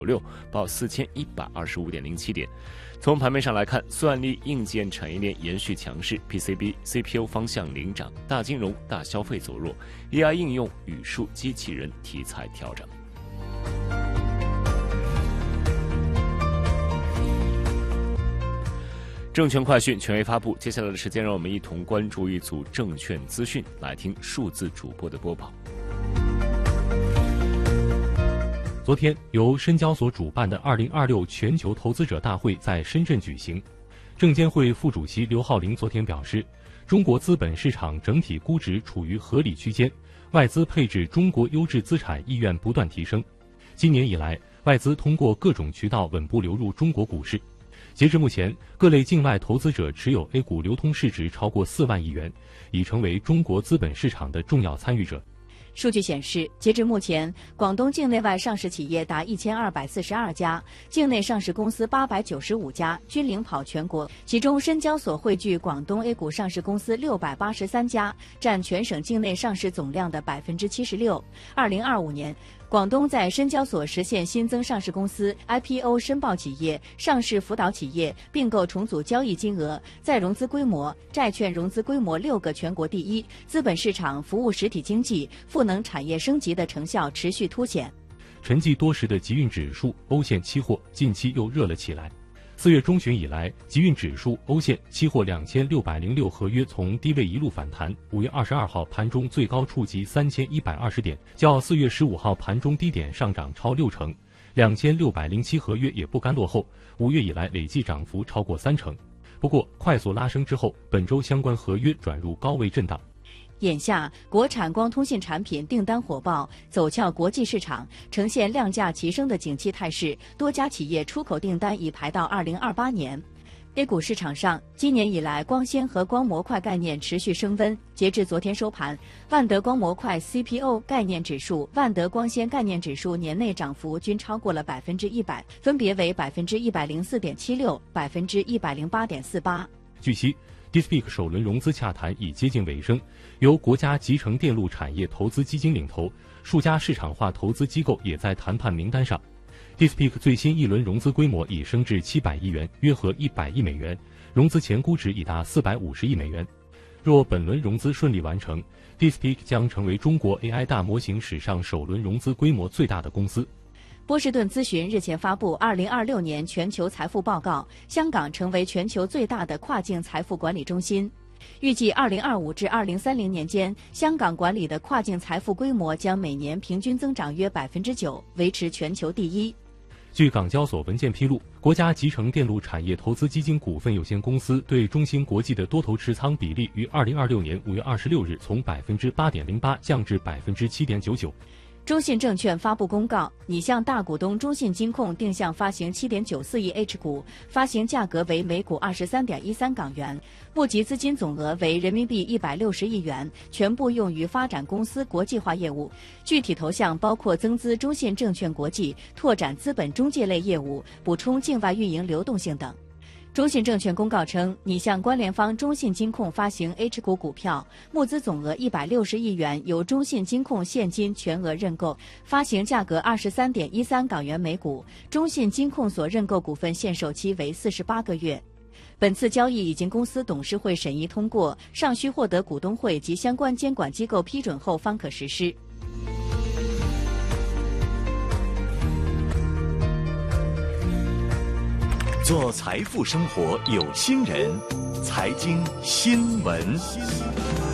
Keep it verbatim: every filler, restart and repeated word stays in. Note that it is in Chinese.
六，报四千一百二十五点零七点。从盘面上来看，算力硬件产业链延续强势 ，P C B、C P U 方向领涨，大金融、大消费走弱 ，A I 应用、语数、机器人题材调整。证券快讯权威发布，接下来的时间，让我们一同关注一组证券资讯，来听数字主播的播报。 昨天，由深交所主办的二零二六全球投资者大会在深圳举行。证监会副主席刘浩林昨天表示，中国资本市场整体估值处于合理区间，外资配置中国优质资产意愿不断提升。今年以来，外资通过各种渠道稳步流入中国股市。截至目前，各类境外投资者持有 A 股流通市值超过四万亿元，已成为中国资本市场的重要参与者。 数据显示，截至目前，广东境内外上市企业达一千二百四十二家，境内上市公司八百九十五家，均领跑全国。其中，深交所汇聚广东 A 股上市公司六百八十三家，占全省境内上市总量的百分之七十六。二零二五年，广东在深交所实现新增上市公司、I P O 申报企业、上市辅导企业、并购重组交易金额、再融资规模、债券融资规模六个全国第一，资本市场服务实体经济、赋能产业升级的成效持续凸显。 沉寂多时的集运指数、欧线期货近期又热了起来。四月中旬以来，集运指数、欧线期货两千六百零六合约从低位一路反弹。五月二十二号盘中最高触及三千一百二十点，较四月十五号盘中低点上涨超六成。两千六百零七合约也不甘落后，五月以来累计涨幅超过三成。不过，快速拉升之后，本周相关合约转入高位震荡。 眼下，国产光通信产品订单火爆，走俏国际市场，呈现量价齐升的景气态势。多家企业出口订单已排到二零二八年。A 股市场上，今年以来，光纤和光模块概念持续升温。截至昨天收盘，万德光模块 C P O 概念指数、万德光纤概念指数年内涨幅均超过了百分之一百，分别为百分之一百零四点七六、百分之一百零八点四八。 据悉，DeepSeek 首轮融资洽谈已接近尾声，由国家集成电路产业投资基金领投，数家市场化投资机构也在谈判名单上。DeepSeek 最新一轮融资规模已升至七百亿元，约合一百亿美元，融资前估值已达四百五十亿美元。若本轮融资顺利完成， DeepSeek 将成为中国 A I 大模型史上首轮融资规模最大的公司。 波士顿咨询日前发布二零二六年全球财富报告，香港成为全球最大的跨境财富管理中心。预计二零二五至二零三零年间，香港管理的跨境财富规模将每年平均增长约百分之九，维持全球第一。 据港交所文件披露，国家集成电路产业投资基金股份有限公司对中芯国际的多头持仓比例于二零二六年五月二十六日从百分之八点零八降至百分之七点九九。 中信证券发布公告，拟向大股东中信金控定向发行 七点九四亿 H 股，发行价格为每股 二十三点一三港元，募集资金总额为人民币一百六十亿元，全部用于发展公司国际化业务。具体投向包括增资中信证券国际、拓展资本中介类业务、补充境外运营流动性等。中信证券公告称，拟向关联方中信金控发行 H 股股票，募资总额一百六十亿元，由中信金控现金全额认购，发行价格二十三点一三港元每股。中信金控所认购股份限售期为四十八个月。本次交易已经公司董事会审议通过，尚需获得股东会及相关监管机构批准后方可实施。 做财富生活有心人，财经新闻。